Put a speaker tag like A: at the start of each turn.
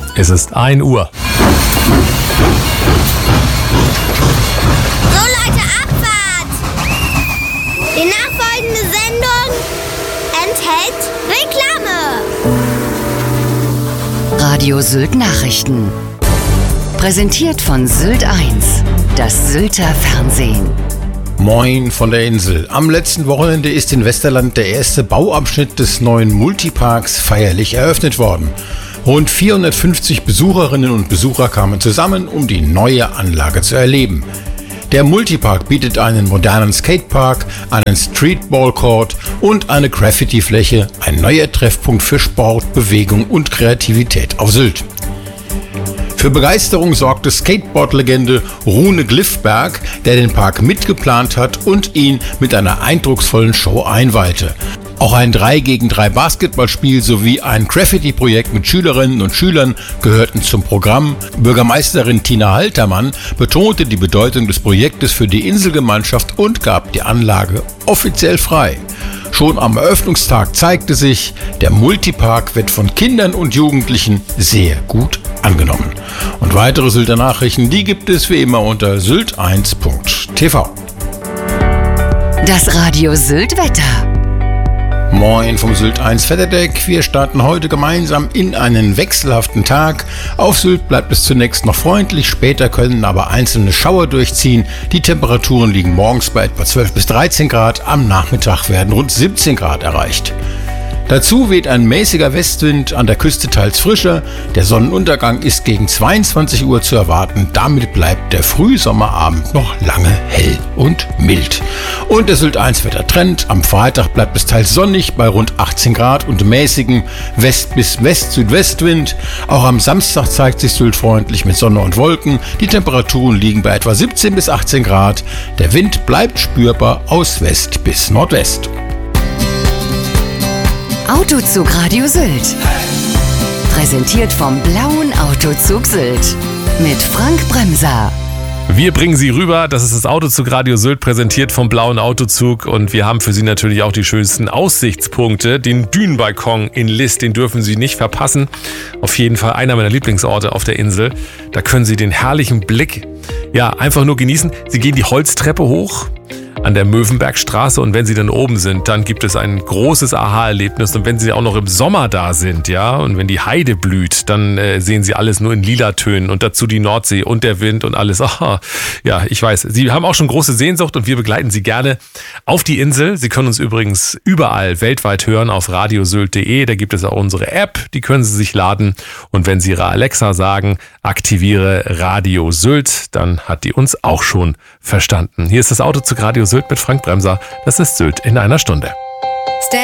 A: Es ist 1 Uhr.
B: So Leute, Abfahrt! Die nachfolgende Sendung enthält Reklame.
C: Radio Sylt Nachrichten. Präsentiert von Sylt 1, das Sylter Fernsehen.
D: Moin von der Insel. Am letzten Wochenende ist in Westerland der erste Bauabschnitt des neuen Multiparks feierlich eröffnet worden. Rund 450 Besucherinnen und Besucher kamen zusammen, um die neue Anlage zu erleben. Der Multipark bietet einen modernen Skatepark, einen Streetball-Court und eine Graffiti-Fläche, ein neuer Treffpunkt für Sport, Bewegung und Kreativität auf Sylt. Für Begeisterung sorgte Skateboard-Legende Rune Gliffberg, der den Park mitgeplant hat und ihn mit einer eindrucksvollen Show einweihte. Auch ein 3-gegen-3 Basketballspiel sowie ein Graffiti-Projekt mit Schülerinnen und Schülern gehörten zum Programm. Bürgermeisterin Tina Haltermann betonte die Bedeutung des Projektes für die Inselgemeinschaft und gab die Anlage offiziell frei. Schon am Eröffnungstag zeigte sich, der Multipark wird von Kindern und Jugendlichen sehr gut angenommen. Und weitere Sylter Nachrichten, die gibt es wie immer unter sylt1.tv.
C: Das Radio Sylt Wetter.
D: Moin vom Sylt 1 Wetterdeck. Wir starten heute gemeinsam in einen wechselhaften Tag. Auf Sylt bleibt es zunächst noch freundlich, später können aber einzelne Schauer durchziehen. Die Temperaturen liegen morgens bei etwa 12 bis 13 Grad, am Nachmittag werden rund 17 Grad erreicht. Dazu weht ein mäßiger Westwind, an der Küste teils frischer. Der Sonnenuntergang ist gegen 22 Uhr zu erwarten. Damit bleibt der Frühsommerabend noch lange hell und mild. Und der Sylt 1 Wettertrend. Am Freitag bleibt es teils sonnig bei rund 18 Grad und mäßigem West- bis West-Südwestwind. Auch am Samstag zeigt sich Sylt freundlich mit Sonne und Wolken. Die Temperaturen liegen bei etwa 17 bis 18 Grad. Der Wind bleibt spürbar aus West bis Nordwest.
C: Autozug Radio Sylt. Präsentiert vom Blauen Autozug Sylt. Mit Frank Bremser.
A: Wir bringen Sie rüber, das ist das Autozug Radio Sylt, präsentiert vom Blauen Autozug, und wir haben für Sie natürlich auch die schönsten Aussichtspunkte. Den Dünenbalkon in List, den dürfen Sie nicht verpassen. Auf jeden Fall einer meiner Lieblingsorte auf der Insel. Da können Sie den herrlichen Blick einfach nur genießen. Sie gehen die Holztreppe hoch an der Möwenbergstraße, und wenn Sie dann oben sind, dann gibt es ein großes Aha-Erlebnis. Und wenn Sie auch noch im Sommer da sind, und wenn die Heide blüht, dann sehen Sie alles nur in lila Tönen, und dazu die Nordsee und der Wind und alles. Ich weiß, Sie haben auch schon große Sehnsucht, und wir begleiten Sie gerne auf die Insel. Sie können uns übrigens überall weltweit hören auf radiosylt.de. Da gibt es auch unsere App, die können Sie sich laden, und wenn Sie Ihrer Alexa sagen, aktiviere Radio Sylt, dann hat die uns auch schon verstanden. Hier ist das Autozug Radio Sylt mit Frank Bremser. Das ist Sylt in einer Stunde.